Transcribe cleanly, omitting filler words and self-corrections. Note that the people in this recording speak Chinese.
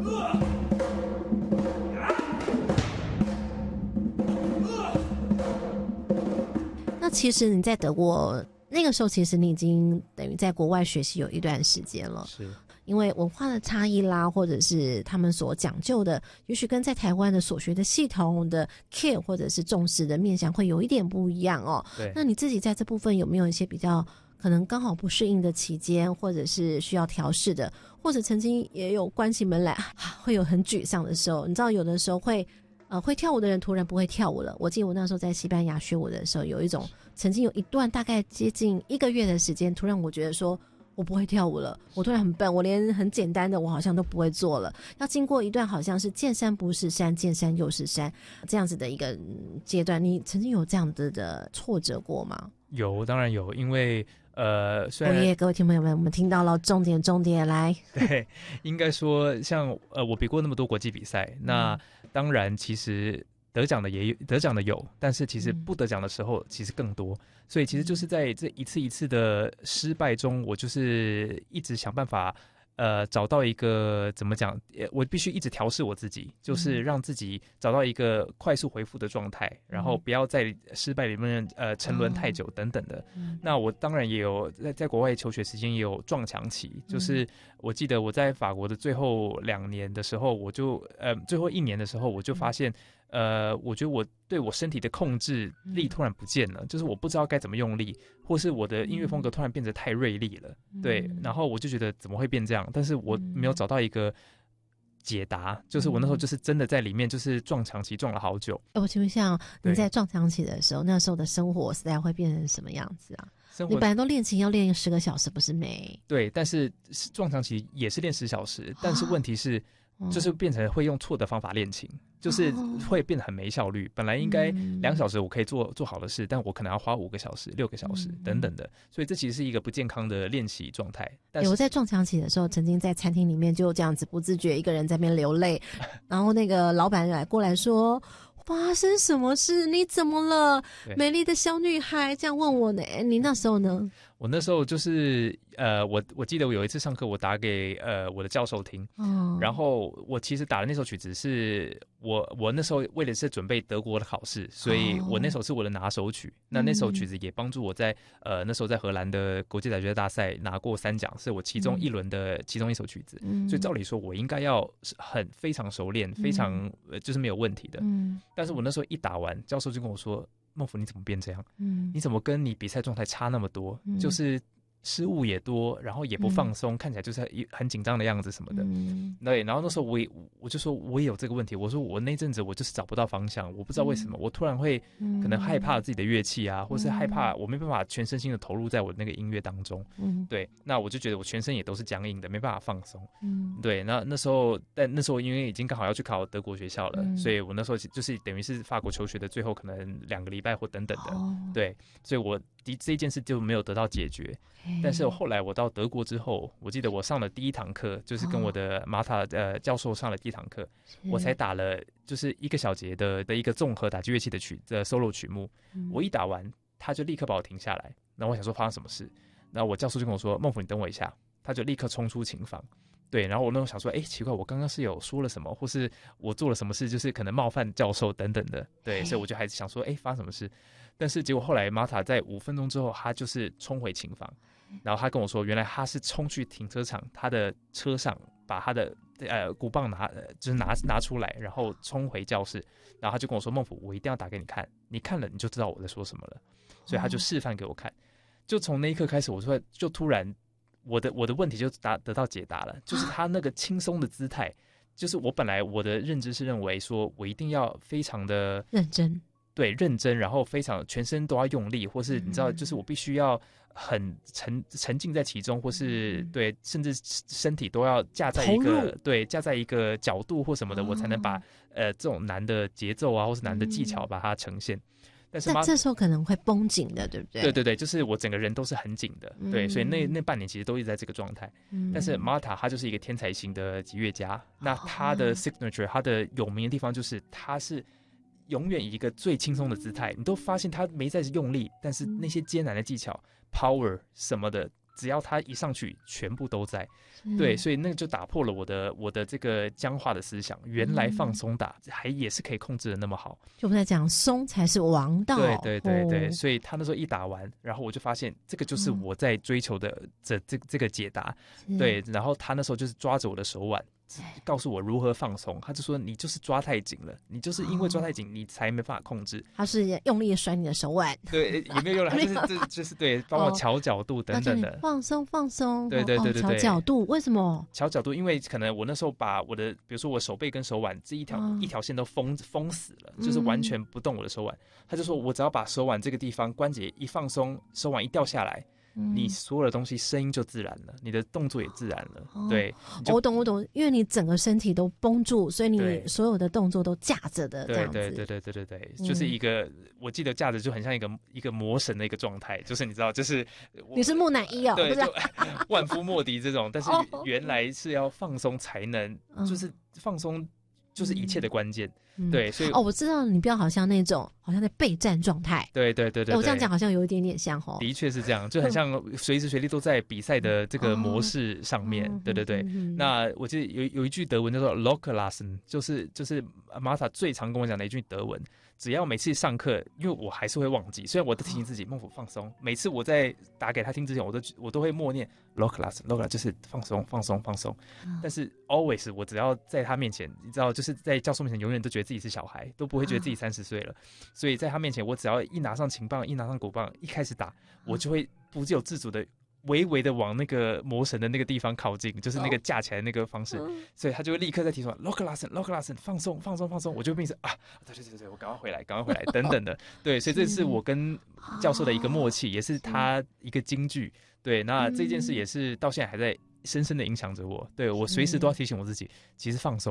那其实你在德国那个时候，其实你已经等于在国外学习有一段时间了， 是因为文化的差异啦，或者是他们所讲究的，也许跟在台湾的所学的系统的 care 或者是重视的面向会有一点不一样哦。 对。 那你自己在这部分有没有一些比较可能刚好不适应的期间，或者是需要调试的，或者曾经也有关起门来会有很沮丧的时候？你知道有的时候会跳舞的人突然不会跳舞了。我记得我那时候在西班牙学舞的时候，有一种曾经有一段大概接近1个月的时间，突然我觉得说我不会跳舞了，我突然很笨，我连很简单的我好像都不会做了，要经过一段好像是见山不是山，见山又是山这样子的一个阶段。你曾经有这样子的挫折过吗？ 有，当然有，因为虽然各位听众朋友们，我们听到了重点来。 对，应该说像我比过那么多国际比赛，那当然其实得奖的有，但是其实不得奖的时候其实更多，所以其实就是在这一次一次的失败中，我就是一直想办法找到一个怎么讲，我必须一直调试我自己，就是让自己找到一个快速回复的状态，然后不要在失败里面沉沦太久等等的。那我当然也有在国外求学时间也有撞墙期，就是我记得我在法国的最后2年的时候，我就最后1年的时候，我就发现我觉得我对我身体的控制力突然不见了，就是我不知道该怎么用力，或是我的音乐风格突然变得太锐利了，对，然后我就觉得怎么会变这样，但是我没有找到一个解答，就是我那时候就是真的在里面就是撞墙期撞了好久。 我请问一下，你在撞墙期的时候，那时候的生活时代会变成什么样子啊？你本来都练琴要练10个小时，不是没？ 对，但是撞墙期也是练10小时，但是问题是就是变成会用错的方法练琴，就是会变得很没效率。本来应该2小时我可以做好的事，但我可能要花5个小时、6个小时等等的，所以这其实是一个不健康的练习状态。但是我在撞墙期的时候，曾经在餐厅里面就这样子不自觉一个人在那边流泪，然后那个老板过来说：“发生什么事？你怎么了？美丽的小女孩。”这样问我呢。你那时候呢？ 我那时候就是我记得我有一次上课，我打给我的教授听，然后我其实打的那首曲子是我那时候为的是准备德国的考试，所以我那首是我的拿手曲。那首曲子也帮助我在那时候在荷兰的国际打击大赛拿过3奖，是我其中1轮的其中一首曲子。所以照理说我应该要非常熟练，非常就是没有问题的。但是我那时候一打完，教授就跟我说：“孟甫，你怎么变这样？你怎么跟你比赛状态差那么多？就是失误也多，然后也不放松，看起来就是很紧张的样子什么的。”对，然后那时候我就说我也有这个问题，我说我那阵子我就是找不到方向，我不知道为什么，我突然会可能害怕自己的乐器啊，或是害怕我没办法全身心的投入在我那个音乐当中。对，那我就觉得我全身也都是僵硬的，没办法放松。对，那时候因为已经刚好要去考德国学校了，所以我那时候就是等于是法国求学的最后可能2个礼拜或等等的。对，所以我这件事就没有得到解决。但是后来我到德国之后，我记得我上了第1堂课，就是跟我的马塔教授上了第1堂课，我才打了就是1个小节的一个综合打击乐器的solo 曲目。我一打完，他就立刻把我停下来，然后我想说发生什么事，然后我教授就跟我说：“孟甫，你等我一下。”他就立刻冲出琴房。对，然后我那时候想说，奇怪，我刚刚是有说了什么，或是我做了什么事，就是可能冒犯教授等等的。对，所以我就还是想说，发生什么事？但是结果后来马塔在5分钟之后，他就是冲回琴房，然后他跟我说，原来他是冲去停车场，他的车上把他的鼓棒拿出来，然后冲回教室，然后他就跟我说：“孟甫，我一定要打给你看，你看了你就知道我在说什么了。”所以他就示范给我看，就从那一刻开始，就突然我的问题就得到解答了，就是他那个轻松的姿态，就是我本来我的认知是认为说我一定要非常的认真。 对，认真，然后非常全身都要用力，或是你知道，就是我必须要很沉浸在其中，或是对，甚至身体都要架在一个角度或什么的，我才能把这种难的节奏啊，或是难的技巧把它呈现。但是这时候可能会绷紧的，对不对？ 对，就是我整个人都是很紧的，对，所以那半年其实都一直在这个状态。但是 Marta 他就是一个天才型的击乐家，那他的 signature， 他的有名的地方就是他是永远以一个最轻松的姿态，你都发现他没在用力，但是那些艰难的技巧 power 什么的只要他一上去，全部都在。对，所以那个就打破了我的这个僵化的思想。原来放松打也是可以控制的那么好， 就不在讲松才是王道。 对，所以他那时候一打完，然后我就发现这个就是我在追求的这个解答。对，然后他那时候就是抓着我的手腕，告诉我如何放松。他就说你就是抓太紧了，你就是因为抓太紧，你才没办法控制。 他是用力甩你的手腕， 对，也没有用了，就是对，帮我调角度等等的， 放松， 对， 调角度，为什么调角度？因为可能我那时候把我的，比如说我手背跟手腕这一条线都封死了，就是完全不动我的手腕。他就说我只要把手腕这个地方关节一放松，手腕一掉下来。你所有的东西声音就自然了，你的动作也自然了。对， 我懂，因为你整个身体都绷住，所以你所有的动作都架着的这样子。 对，就是一个，我记得架着就很像一个魔神的一个状态，就是你知道，就是你是木乃伊哦， 对，就万夫莫敌这种，但是原来是要放松才能，就是放松就是一切的关键。对，所以我知道你不要好像在备战状态。 对， 我这样讲好像有一点点像哦。 的确是这样，就很像随时随地都在比赛的这个模式上面。对。那我记得有一句德文叫做 Loslassen， 就是Martha 最常跟我讲的一句德文。只要每次上课，因为我还是会忘记，虽然我都提醒自己孟甫放松，每次我在打给他听之前，我都会默念 Loslassen， 就是放松。但是 always 我只要在他面前，你知道，就是在教授面前，永远都觉得自己是小孩，都不会觉得自己30岁了。所以在他面前，我只要一拿上琴棒，一拿上鼓棒，一开始打，我就会不由自主的微微的往那个魔神的那个地方靠近，就是那个架起来的那个方式。所以他就会立刻在提出 Loslassen， 放松，我就变成对，我赶快回来等等的。对，所以这是我跟教授的一个默契，也是他一个金句。对，那这件事也是到现在还在深深的影响着我。对，我随时都要提醒我自己，其实放松